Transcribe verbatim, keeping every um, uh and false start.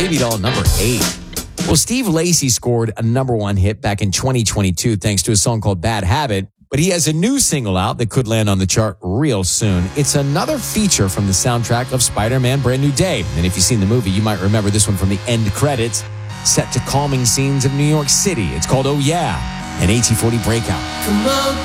Baby Doll, number eight. Well, Steve Lacy scored a number one hit back in twenty twenty-two thanks to a song called Bad Habit. But he has a new single out that could land on the chart real soon. It's another feature from the soundtrack of Spider-Man Brand New Day. And if you've seen the movie, you might remember this one from the end credits, set to calming scenes of New York City. It's called Oh Yeah, an A T forty breakout. Come on.